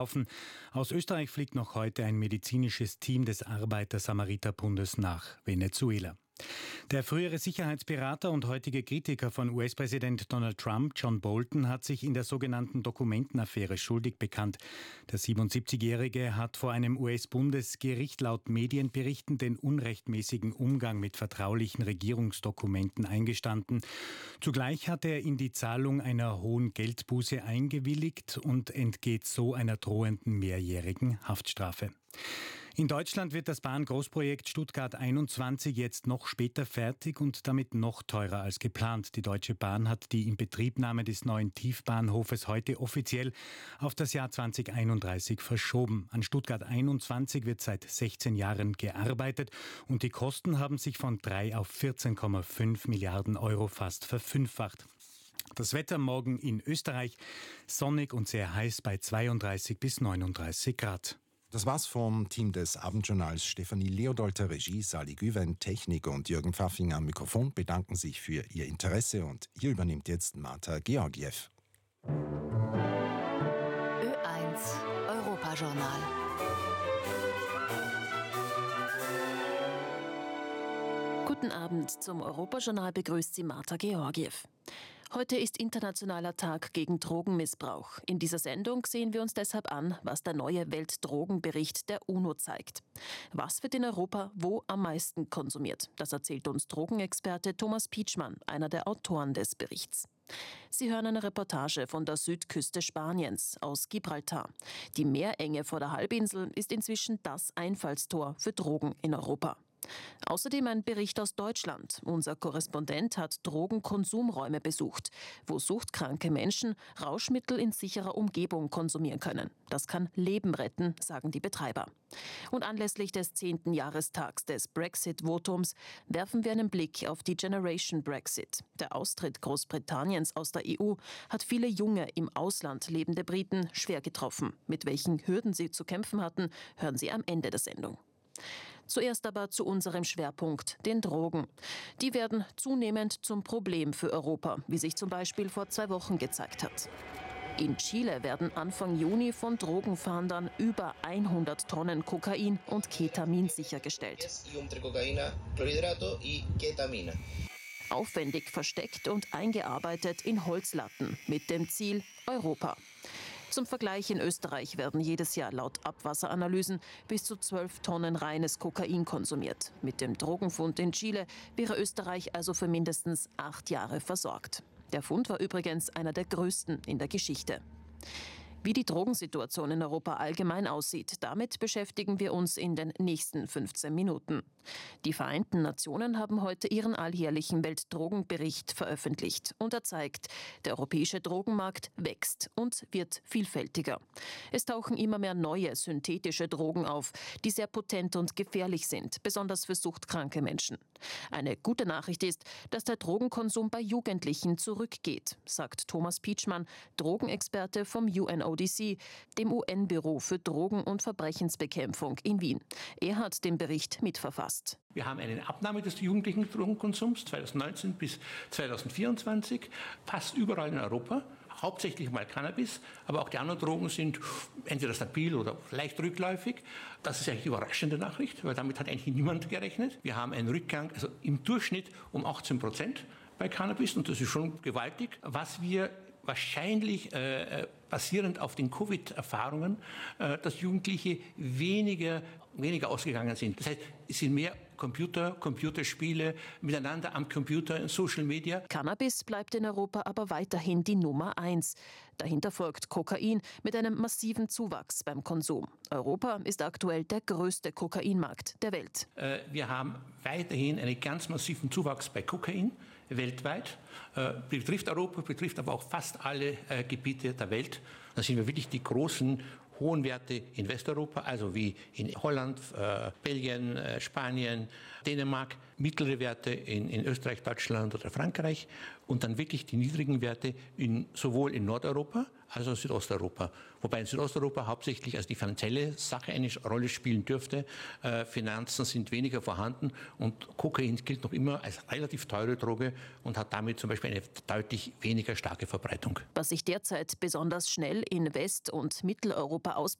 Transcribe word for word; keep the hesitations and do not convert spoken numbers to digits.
Aus Österreich fliegt noch heute ein medizinisches Team des Arbeiter-Samariter-Bundes nach Venezuela. Der frühere Sicherheitsberater und heutige Kritiker von U S-Präsident Donald Trump, John Bolton, hat sich in der sogenannten Dokumentenaffäre schuldig bekannt. Der siebenundsiebzigjährige hat vor einem U S-Bundesgericht laut Medienberichten den unrechtmäßigen Umgang mit vertraulichen Regierungsdokumenten eingestanden. Zugleich hat er in die Zahlung einer hohen Geldbuße eingewilligt und entgeht so einer drohenden mehrjährigen Haftstrafe. In Deutschland wird das Bahn-Großprojekt Stuttgart einundzwanzig jetzt noch später fertig und damit noch teurer als geplant. Die Deutsche Bahn hat die Inbetriebnahme des neuen Tiefbahnhofes heute offiziell auf das Jahr zweitausendeinunddreißig verschoben. An Stuttgart einundzwanzig wird seit sechzehn Jahren gearbeitet und die Kosten haben sich von drei auf vierzehn Komma fünf Milliarden Euro fast verfünffacht. Das Wetter morgen in Österreich sonnig und sehr heiß bei zweiunddreißig bis neununddreißig Grad. Das war's vom Team des Abendjournals. Stefanie Leodolter, Regie, Sali Güven, Technik und Jürgen Pfaffinger am Mikrofon bedanken sich für ihr Interesse und hier übernimmt jetzt Marta Georgiew. Ö eins Europajournal. Guten Abend, zum Europajournal begrüßt Sie Marta Georgiew. Heute ist Internationaler Tag gegen Drogenmissbrauch. In dieser Sendung sehen wir uns deshalb an, was der neue Weltdrogenbericht der UNO zeigt. Was wird in Europa wo am meisten konsumiert? Das erzählt uns Drogenexperte Thomas Pietschmann, einer der Autoren des Berichts. Sie hören eine Reportage von der Südküste Spaniens, aus Gibraltar. Die Meerenge vor der Halbinsel ist inzwischen das Einfallstor für Drogen in Europa. Außerdem ein Bericht aus Deutschland. Unser Korrespondent hat Drogenkonsumräume besucht, wo suchtkranke Menschen Rauschmittel in sicherer Umgebung konsumieren können. Das kann Leben retten, sagen die Betreiber. Und anlässlich des zehnten Jahrestags des Brexit-Votums werfen wir einen Blick auf die Generation Brexit. Der Austritt Großbritanniens aus der E U hat viele junge, im Ausland lebende Briten schwer getroffen. Mit welchen Hürden sie zu kämpfen hatten, hören Sie am Ende der Sendung. Zuerst aber zu unserem Schwerpunkt, den Drogen. Die werden zunehmend zum Problem für Europa, wie sich zum Beispiel vor zwei Wochen gezeigt hat. In Chile werden Anfang Juni von Drogenfahndern über hundert Tonnen Kokain und Ketamin sichergestellt. Aufwendig versteckt und eingearbeitet in Holzlatten mit dem Ziel Europa. Zum Vergleich, in Österreich werden jedes Jahr laut Abwasseranalysen bis zu zwölf Tonnen reines Kokain konsumiert. Mit dem Drogenfund in Chile wäre Österreich also für mindestens acht Jahre versorgt. Der Fund war übrigens einer der größten in der Geschichte. Wie die Drogensituation in Europa allgemein aussieht, damit beschäftigen wir uns in den nächsten fünfzehn Minuten. Die Vereinten Nationen haben heute ihren alljährlichen Weltdrogenbericht veröffentlicht und er zeigt, der europäische Drogenmarkt wächst und wird vielfältiger. Es tauchen immer mehr neue synthetische Drogen auf, die sehr potent und gefährlich sind, besonders für suchtkranke Menschen. Eine gute Nachricht ist, dass der Drogenkonsum bei Jugendlichen zurückgeht, sagt Thomas Pietschmann, Drogenexperte vom U N O D C, dem U N-Büro für Drogen- und Verbrechensbekämpfung in Wien. Er hat den Bericht mitverfasst. Wir haben eine Abnahme des jugendlichen Drogenkonsums zweitausendneunzehn bis zweitausendvierundzwanzig, fast überall in Europa, hauptsächlich mal Cannabis, aber auch die anderen Drogen sind entweder stabil oder leicht rückläufig. Das ist eigentlich die überraschende Nachricht, weil damit hat eigentlich niemand gerechnet. Wir haben einen Rückgang, also im Durchschnitt um achtzehn Prozent bei Cannabis und das ist schon gewaltig. Was wir wahrscheinlich äh, basierend auf den Covid-Erfahrungen, äh, dass Jugendliche weniger, weniger ausgegangen sind. Das heißt, es sind mehr Computer, Computerspiele, miteinander am Computer, in Social Media. Cannabis bleibt in Europa aber weiterhin die Nummer eins. Dahinter folgt Kokain mit einem massiven Zuwachs beim Konsum. Europa ist aktuell der größte Kokainmarkt der Welt. Äh, wir haben weiterhin einen ganz massiven Zuwachs bei Kokain weltweit. Äh, betrifft Europa, betrifft aber auch fast alle äh, Gebiete der Welt. Da sind wir wirklich die großen hohen Werte in Westeuropa, also wie in Holland, äh, Belgien, äh, Spanien, Dänemark, mittlere Werte in, in Österreich, Deutschland oder Frankreich und dann wirklich die niedrigen Werte in, sowohl in Nordeuropa also Südosteuropa. Wobei in Südosteuropa hauptsächlich also die finanzielle Sache eine Rolle spielen dürfte. Äh, Finanzen sind weniger vorhanden und Kokain gilt noch immer als relativ teure Droge und hat damit zum Beispiel eine deutlich weniger starke Verbreitung. Was sich derzeit besonders schnell in West- und Mitteleuropa ausbreitet,